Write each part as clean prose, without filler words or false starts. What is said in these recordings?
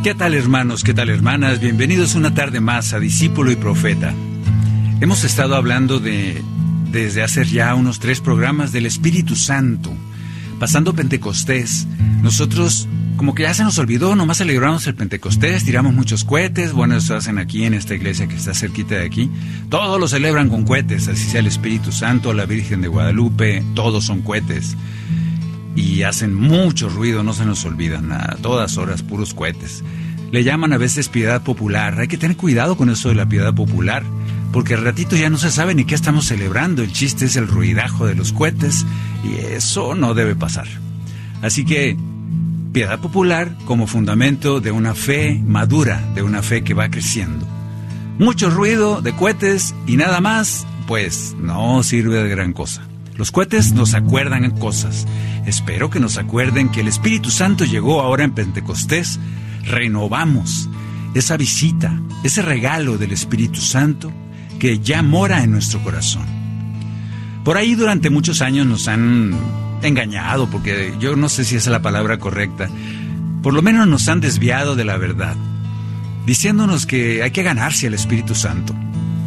¿Qué tal, hermanos? ¿Qué tal, hermanas? Bienvenidos una tarde más a Discípulo y Profeta. Hemos estado hablando desde hace ya unos 3 programas del Espíritu Santo. Pasando Pentecostés, nosotros como que ya se nos olvidó, nomás celebramos el Pentecostés, tiramos muchos cohetes. Bueno, eso hacen aquí en esta iglesia que está cerquita de aquí. Todos lo celebran con cohetes, así sea el Espíritu Santo, la Virgen de Guadalupe, todos son cohetes. Y hacen mucho ruido, no se nos olvidan, a todas horas puros cohetes. Le llaman a veces piedad popular. Hay que tener cuidado con eso de la piedad popular, porque al ratito ya no se sabe ni qué estamos celebrando. El chiste es el ruidajo de los cohetes y eso no debe pasar. Así que piedad popular como fundamento de una fe madura, de una fe que va creciendo. Mucho ruido de cohetes y nada más, pues no sirve de gran cosa. Los cohetes nos acuerdan cosas. Espero que nos acuerden que el Espíritu Santo llegó ahora en Pentecostés. Renovamos esa visita, ese regalo del Espíritu Santo que ya mora en nuestro corazón. Por ahí durante muchos años nos han engañado, porque yo no sé si esa es la palabra correcta. Por lo menos nos han desviado de la verdad, diciéndonos que hay que ganarse al Espíritu Santo.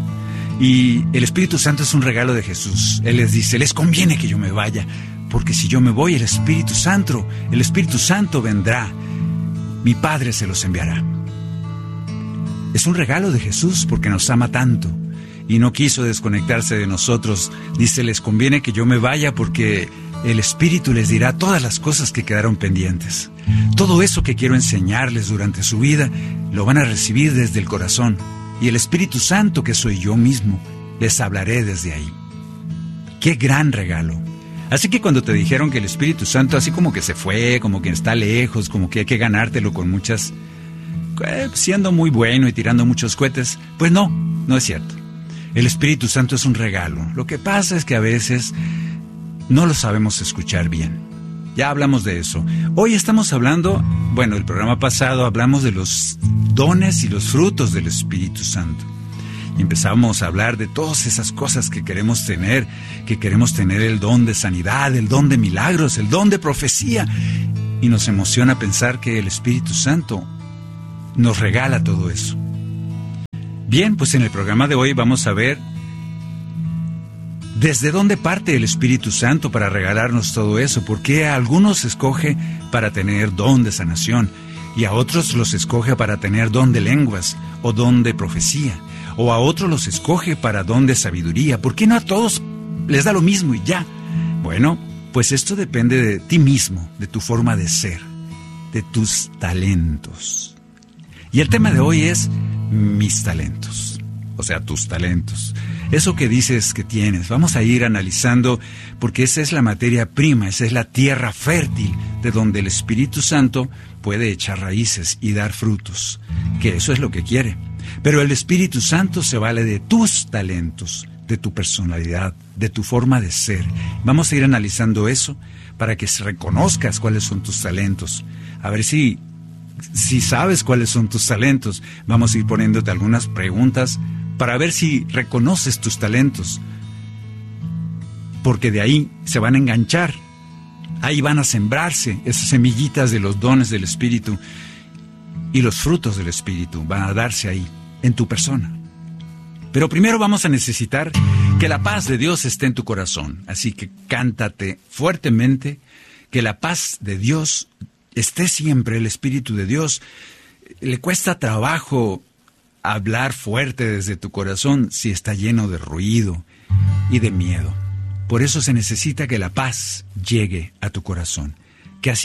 Y el Espíritu Santo es un regalo de Jesús. Él les dice, les conviene que yo me vaya, porque si yo me voy, el Espíritu Santo vendrá. Mi Padre se los enviará. Es un regalo de Jesús porque nos ama tanto y no quiso desconectarse de nosotros. Dice, les conviene que yo me vaya porque el Espíritu les dirá todas las cosas que quedaron pendientes. Todo eso que quiero enseñarles durante su vida, lo van a recibir desde el corazón. Y el Espíritu Santo, que soy yo mismo, les hablaré desde ahí. ¡Qué gran regalo! Así que cuando te dijeron que el Espíritu Santo así como que se fue, como que está lejos, como que hay que ganártelo con muchas... siendo muy bueno y tirando muchos cohetes, pues no es cierto. El Espíritu Santo es un regalo. Lo que pasa es que a veces no lo sabemos escuchar bien. Ya hablamos de eso. Hoy estamos hablando, el programa pasado hablamos de los dones y los frutos del Espíritu Santo. Y empezamos a hablar de todas esas cosas que queremos tener el don de sanidad, el don de milagros, el don de profecía. Y nos emociona pensar que el Espíritu Santo nos regala todo eso. Bien, pues en el programa de hoy vamos a ver desde dónde parte el Espíritu Santo para regalarnos todo eso. ¿Por qué a algunos escoge para tener don de sanación y a otros los escoge para tener don de lenguas o don de profecía? O a otros los escoge para don de sabiduría. ¿Por qué no a todos les da lo mismo y ya? Bueno, pues esto depende de ti mismo, de tu forma de ser, de tus talentos. Y el tema de hoy es mis talentos, o sea, tus talentos. Eso que dices que tienes, vamos a ir analizando, porque esa es la materia prima, esa es la tierra fértil de donde el Espíritu Santo puede echar raíces y dar frutos, que eso es lo que quiere. Pero el Espíritu Santo se vale de tus talentos, de tu personalidad, de tu forma de ser. Vamos a ir analizando eso para que reconozcas cuáles son tus talentos. A ver si sabes cuáles son tus talentos. Vamos a ir poniéndote algunas preguntas para ver si reconoces tus talentos. Porque de ahí se van a enganchar. Ahí van a sembrarse esas semillitas de los dones del Espíritu. Y los frutos del Espíritu van a darse ahí, en tu persona. Pero primero vamos a necesitar que la paz de Dios esté en tu corazón. Así que cántate fuertemente que la paz de Dios esté siempre, el Espíritu de Dios. Le cuesta trabajo hablar fuerte desde tu corazón si está lleno de ruido y de miedo. Por eso se necesita que la paz llegue a tu corazón.